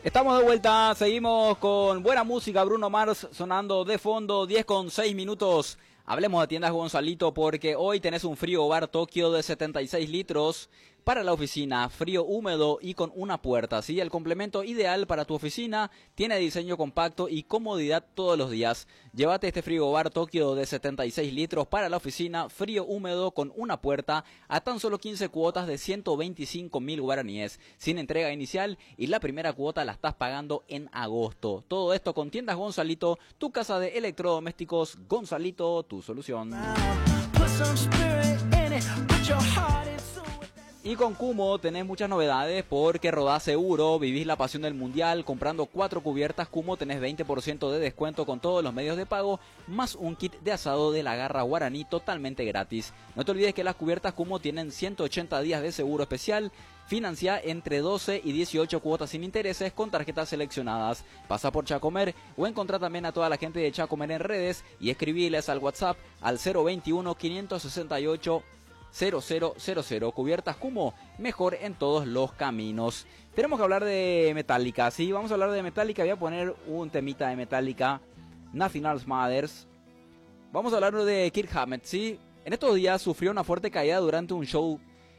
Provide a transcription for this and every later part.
Estamos de vuelta, seguimos con buena música, Bruno Mars sonando de fondo, 10:06. Hablemos de tiendas Gonzalito porque hoy tenés un frío bar Tokio de 76 litros para la oficina, frío húmedo y con una puerta, ¿sí? El complemento ideal para tu oficina, tiene diseño compacto y comodidad todos los días. Llévate este frío bar Tokio de 76 litros para la oficina, frío húmedo con una puerta, a tan solo 15 cuotas de 125.000 guaraníes, sin entrega inicial y la primera cuota la estás pagando en agosto. Todo esto con tiendas Gonzalito, tu casa de electrodomésticos. Gonzalito, tu solución. Y con Kumo tenés muchas novedades porque rodás seguro, vivís la pasión del mundial. Comprando 4 cubiertas Kumo tenés 20% de descuento con todos los medios de pago, más un kit de asado de la Garra Guaraní totalmente gratis. No te olvides que las cubiertas Kumo tienen 180 días de seguro especial. Financia entre 12 y 18 cuotas sin intereses con tarjetas seleccionadas. Pasa por Chacomer o encontrá también a toda la gente de Chacomer en redes y escribiles al WhatsApp al 021 568 0000. Cubiertas Kumo, mejor en todos los caminos. Tenemos que hablar de Metallica, sí, vamos a hablar de Metallica. Voy a poner un temita de Metallica, Nothing Else Matters. Vamos a hablar de Kirk Hammett, sí. En estos días sufrió una fuerte caída durante un show.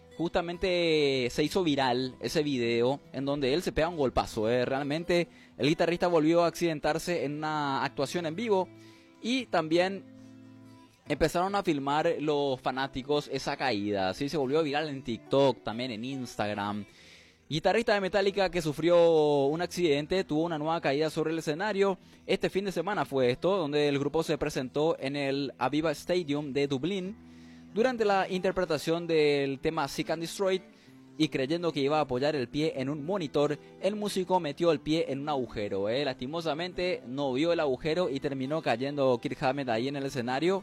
Justamente se hizo viral ese video en donde él se pega un golpazo. Realmente el guitarrista volvió a accidentarse en una actuación en vivo y también empezaron a filmar los fanáticos esa caída, ¿sí? Se volvió viral en TikTok, también en Instagram. Guitarrista de Metallica que sufrió un accidente, tuvo una nueva caída sobre el escenario. Este fin de semana fue esto, donde el grupo se presentó en el Aviva Stadium de Dublín. Durante la interpretación del tema Seek and Destroy, y creyendo que iba a apoyar el pie en un monitor, el músico metió el pie en un agujero. Lastimosamente no vio el agujero y terminó cayendo Kirk Hammett ahí en el escenario.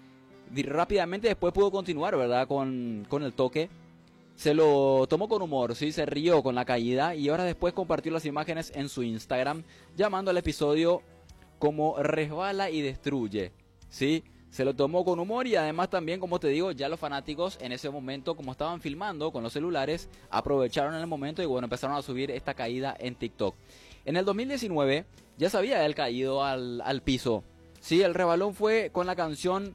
Rápidamente después pudo continuar, ¿verdad? Con el toque. Se lo tomó con humor, ¿sí? Se rió con la caída y ahora después compartió las imágenes en su Instagram, llamando al episodio como resbala y destruye, ¿sí? Se lo tomó con humor y además también, como te digo, ya los fanáticos en ese momento, como estaban filmando con los celulares, aprovecharon el momento y bueno, empezaron a subir esta caída en TikTok. En el 2019 ya se había él caído al piso, ¿sí? El rebalón fue con la canción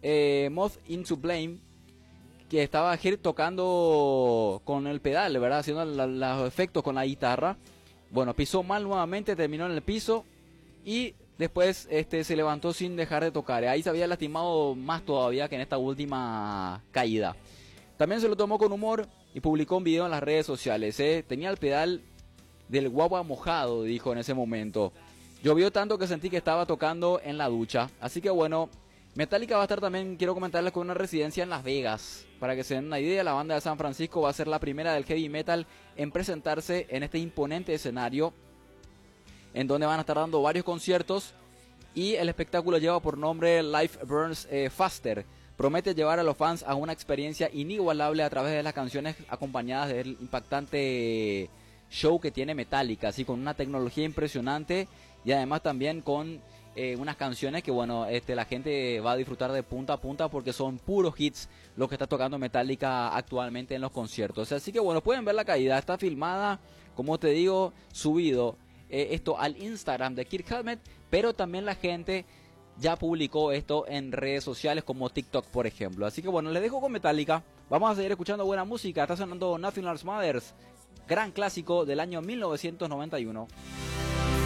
Moth Into Blame, que estaba Kirk tocando con el pedal, ¿verdad? Haciendo los efectos con la guitarra. Bueno, pisó mal nuevamente, terminó en el piso y después se levantó sin dejar de tocar. Ahí se había lastimado más todavía que en esta última caída. También se lo tomó con humor y publicó un video en las redes sociales. Tenía el pedal del guagua mojado, dijo en ese momento. Llovió tanto que sentí que estaba tocando en la ducha. Así que bueno, Metallica va a estar también, quiero comentarles, con una residencia en Las Vegas. Para que se den una idea, la banda de San Francisco va a ser la primera del heavy metal en presentarse en este imponente escenario, en donde van a estar dando varios conciertos. Y el espectáculo lleva por nombre Life Burns Faster. Promete llevar a los fans a una experiencia inigualable a través de las canciones acompañadas del impactante show que tiene Metallica, así con una tecnología impresionante y además también con unas canciones que bueno, la gente va a disfrutar de punta a punta porque son puros hits los que está tocando Metallica actualmente en los conciertos. Así que bueno, pueden ver la caída, está filmada, como te digo, subido esto al Instagram de Kirk Hammett, pero también la gente ya publicó esto en redes sociales como TikTok, por ejemplo. Así que bueno, les dejo con Metallica. Vamos a seguir escuchando buena música. Está sonando Nothing Else Matters, gran clásico del año 1991.